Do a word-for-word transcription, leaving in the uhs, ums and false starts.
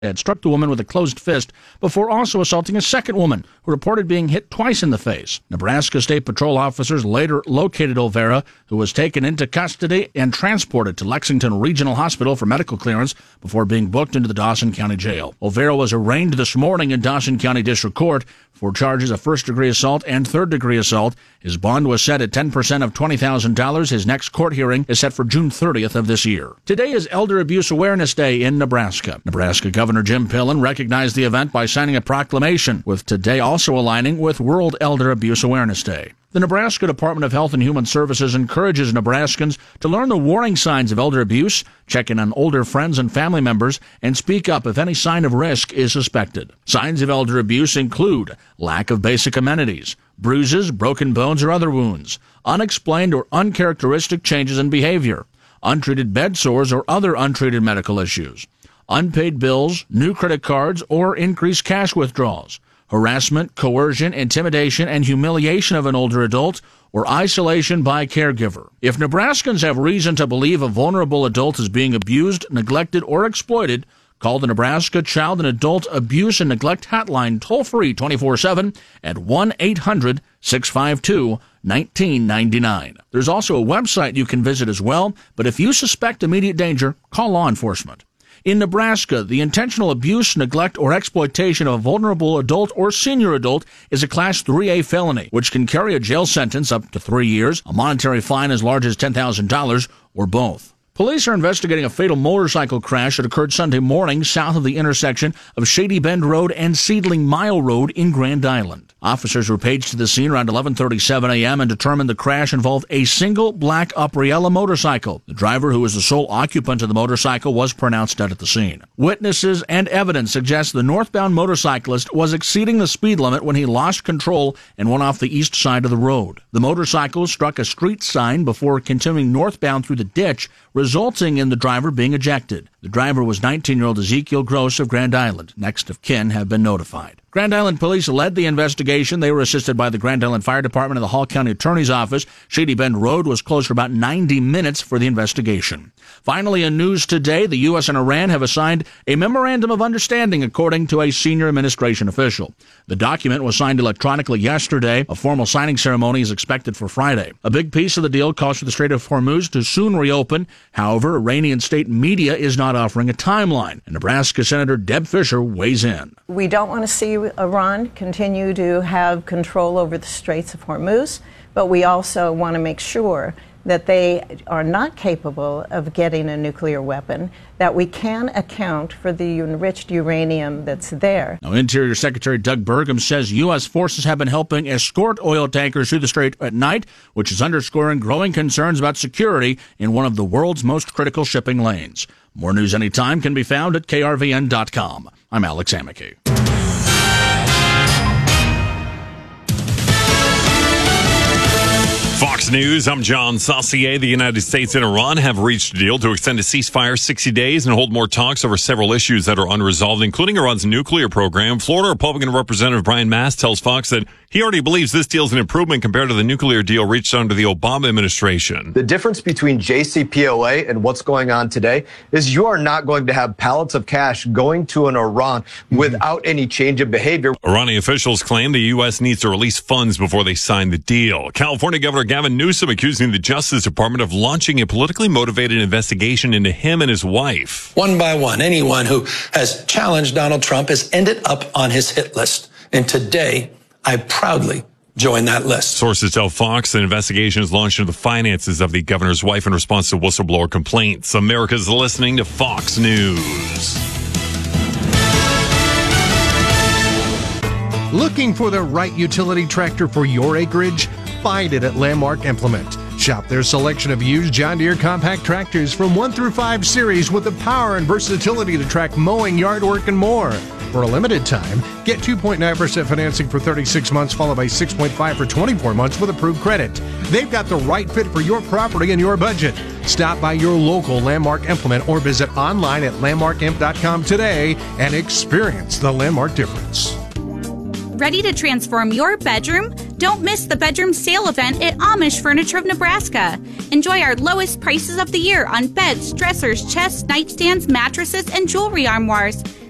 had struck the woman with a closed fist before also assaulting a second woman who reported being hit twice in the face. Nebraska State Patrol officers later located Olvera, who was taken into custody and transported to Lexington Regional Hospital for medical clearance before being booked into the Dawson County Jail. Olvera was arraigned this morning in Dawson County District Court for charges of first-degree assault and third-degree assault. His bond was set at ten percent of twenty thousand dollars. His next court hearing is set for June thirtieth of this year. Today is Elder Abuse Awareness Day in Nebraska. Nebraska Governor Jim Pillen recognized the event by signing a proclamation, with today also aligning with World Elder Abuse Awareness Day. The Nebraska Department of Health and Human Services encourages Nebraskans to learn the warning signs of elder abuse, check in on older friends and family members, and speak up if any sign of risk is suspected. Signs of elder abuse include lack of basic amenities, bruises, broken bones, or other wounds, unexplained or uncharacteristic changes in behavior, untreated bed sores or other untreated medical issues, unpaid bills, new credit cards, or increased cash withdrawals, harassment, coercion, intimidation, and humiliation of an older adult, or isolation by caregiver. If Nebraskans have reason to believe a vulnerable adult is being abused, neglected, or exploited, call the Nebraska Child and Adult Abuse and Neglect Hotline toll-free twenty-four seven at one eight hundred six five two nineteen ninety-nine. There's also a website you can visit as well, but if you suspect immediate danger, call law enforcement. In Nebraska, the intentional abuse, neglect, or exploitation of a vulnerable adult or senior adult is a Class three A felony, which can carry a jail sentence up to three years, a monetary fine as large as ten thousand dollars, or both. Police are investigating a fatal motorcycle crash that occurred Sunday morning south of the intersection of Shady Bend Road and Seedling Mile Road in Grand Island. Officers were paged to the scene around eleven thirty-seven a.m. and determined the crash involved a single black Apriella motorcycle. The driver, who was the sole occupant of the motorcycle, was pronounced dead at the scene. Witnesses and evidence suggest the northbound motorcyclist was exceeding the speed limit when he lost control and went off the east side of the road. The motorcycle struck a street sign before continuing northbound through the ditch, resulting in the driver being ejected. The driver was nineteen-year-old Ezekiel Gross of Grand Island. Next of kin have been notified. Grand Island police led the investigation. They were assisted by the Grand Island Fire Department and the Hall County Attorney's Office. Shady Bend Road was closed for about ninety minutes for the investigation. Finally, in news today, the U S and Iran have signed a memorandum of understanding, according to a senior administration official. The document was signed electronically yesterday. A formal signing ceremony is expected for Friday. A big piece of the deal calls for the Strait of Hormuz to soon reopen. However, Iranian state media is not offering a timeline. And Nebraska Senator Deb Fischer weighs in. We don't want to see Iran continue to have control over the Straits of Hormuz, but we also want to make sure that they are not capable of getting a nuclear weapon, that we can account for the enriched uranium that's there. Now, Interior Secretary Doug Burgum says U S forces have been helping escort oil tankers through the strait at night, which is underscoring growing concerns about security in one of the world's most critical shipping lanes. More news anytime can be found at K R V N dot com. I'm Alex Amicky. Fox News, I'm John Saucier. The United States and Iran have reached a deal to extend a ceasefire sixty days and hold more talks over several issues that are unresolved, including Iran's nuclear program. Florida Republican Representative Brian Mast tells Fox that he already believes this deal is an improvement compared to the nuclear deal reached under the Obama administration. The difference between J C P O A and what's going on today is you are not going to have pallets of cash going to an Iran without any change of behavior. Iranian officials claim the U S needs to release funds before they sign the deal. California Governor Gavin Newsom accusing the Justice Department of launching a politically motivated investigation into him and his wife. One by one, anyone who has challenged Donald Trump has ended up on his hit list. And today, I proudly join that list. Sources tell Fox an investigation is launched into the finances of the governor's wife in response to whistleblower complaints. America's listening to Fox News. Looking for the right utility tractor for your acreage? Find it at Landmark Implement. Shop their selection of used John Deere compact tractors from one through five series with the power and versatility to track mowing, yard work, and more. For a limited time, get two point nine percent financing for thirty-six months, followed by six point five for twenty-four months with approved credit. They've got the right fit for your property and your budget. Stop by your local Landmark Implement or visit online at landmark imp dot com today and experience the Landmark difference. Ready to transform your bedroom? Don't miss the bedroom sale event at Amish Furniture of Nebraska. Enjoy our lowest prices of the year on beds, dressers, chests, nightstands, mattresses, and jewelry armoires.